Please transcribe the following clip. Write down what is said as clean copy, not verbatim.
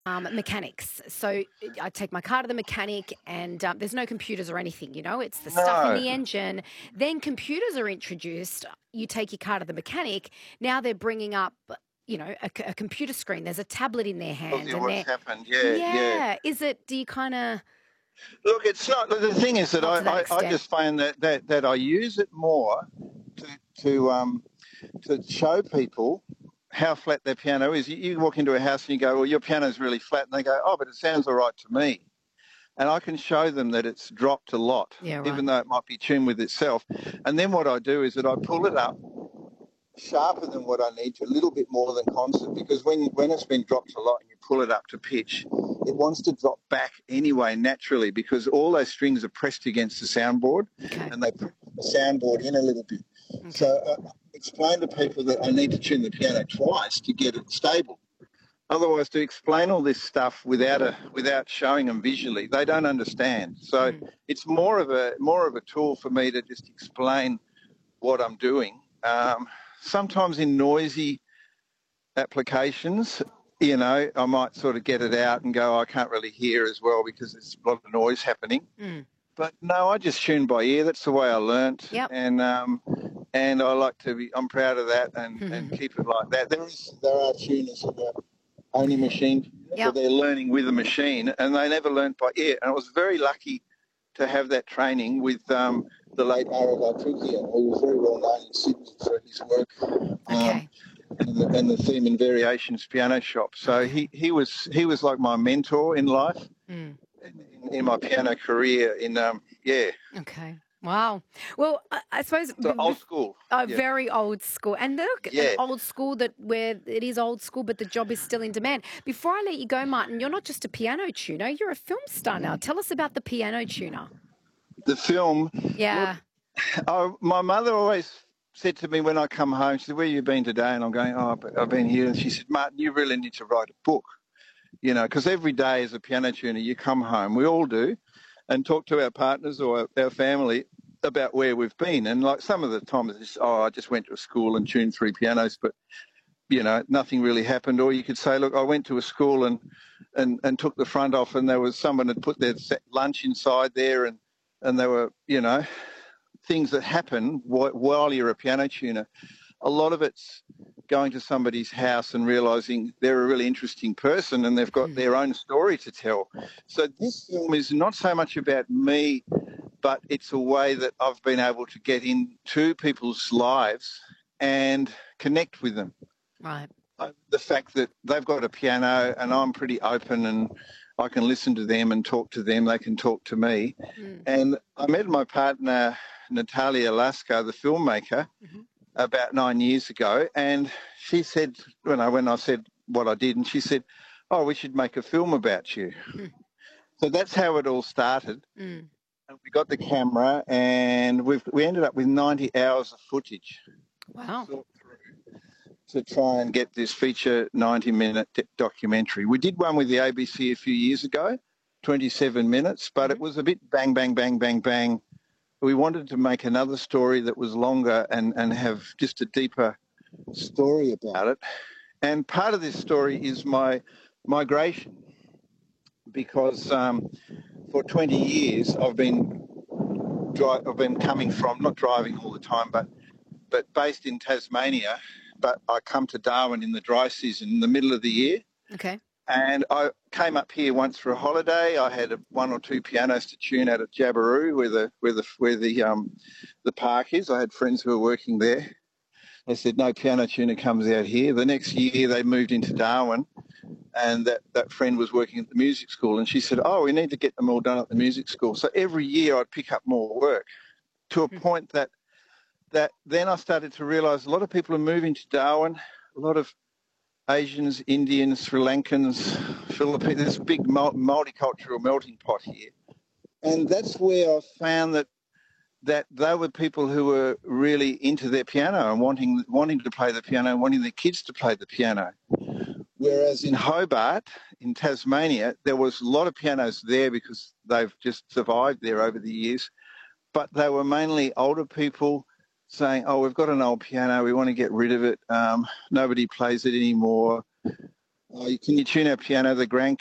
Mechanics. So I take my car to the mechanic, and there's no computers or anything. It's the stuff in No. the engine. Then computers are introduced. You take your car to the mechanic. Now they're bringing up, a computer screen. There's a tablet in their Tells hand, you and what's they're happened. Yeah, yeah. yeah. Is it? Do you kind of Look, it's not. The thing is that not to that I extent? just find that I use it more to to um to show people how flat their piano is. You walk into a house and you go, well, your piano's really flat, and they go, oh, but it sounds all right to me. And I can show them that it's dropped a lot, Yeah, right. even though it might be tuned with itself. And then what I do is that I pull it up sharper than what I need to, a little bit more than constant, because when it's been dropped a lot and you pull it up to pitch, it wants to drop back anyway naturally, because all those strings are pressed against the soundboard Okay. and they put the soundboard in a little bit. Okay. So explain to people that I need to tune the piano twice to get it stable. Otherwise, to explain all this stuff without showing them visually, they don't understand. So it's more of a tool for me to just explain what I'm doing. Sometimes in noisy applications, I might sort of get it out and go, I can't really hear as well because there's a lot of noise happening. But no, I just tune by ear. That's the way I learnt. Yep. And I like to be. I'm proud of that and keep it like that. There are tuners who are only machine tuners, so Yep. they're learning with a machine, and they never learnt by ear. And I was very lucky to have that training with the late Arav Artukian, who was very well known in Sydney for his work. Okay. And the theme and variations piano shop. So he was like my mentor in life, in my piano career. Okay. Wow. Well, I suppose So old school. very old school. And look, an Yeah. old school where it is old school, but the job is still in demand. Before I let you go, Martin, you're not just a piano tuner; you're a film star now. Tell us about the piano tuner. The film. Look, Yeah. my mother always said to me when I come home, she said, "Where you been today?" And I'm going, "Oh, I've been here." And she said, "Martin, you really need to write a book." Because every day as a piano tuner, you come home, we all do, and talk to our partners or our family about where we've been. And like some of the times, it's, I just went to a school and tuned 3 pianos, but, nothing really happened. Or you could say, look, I went to a school and took the front off, and there was someone had put their lunch inside there, and there were, things that happen while you're a piano tuner. A lot of it's going to somebody's house and realizing they're a really interesting person and they've got their own story to tell. So this film is not so much about me, but it's a way that I've been able to get into people's lives and connect with them. Right. The fact that they've got a piano and I'm pretty open and I can listen to them and talk to them, they can talk to me. And I met my partner, Natalia Laska, the filmmaker, about 9 years ago, and she said, when I said what I did, and she said, "Oh, we should make a film about you." So that's how it all started. And we got the camera, and we ended up with 90 hours of footage. Wow. To try and get this feature 90-minute documentary. We did one with the ABC a few years ago, 27 minutes, but it was a bit bang, bang, bang, bang, bang. We wanted to make another story that was longer and have just a deeper story about it. And part of this story is my migration, because for 20 years I've been coming from, not driving all the time, but based in Tasmania, but I come to Darwin in the dry season in the middle of the year. Okay. And I came up here once for a holiday. I had 1 or 2 pianos to tune out at Jabiru, where the park is. I had friends who were working there. They said no piano tuner comes out here. The next year they moved into Darwin, and that friend was working at the music school, and she said, "Oh, we need to get them all done at the music school." So every year I'd pick up more work, to a point that then I started to realise a lot of people are moving to Darwin, a lot of Asians, Indians, Sri Lankans, Philippines. There's a big multicultural melting pot here. And that's where I found that they were people who were really into their piano and wanting to play the piano and wanting their kids to play the piano. Whereas in Hobart, in Tasmania, there was a lot of pianos there because they've just survived there over the years, but they were mainly older people saying, "Oh, we've got an old piano, we want to get rid of it. Nobody plays it anymore. Can you tune our piano, the grand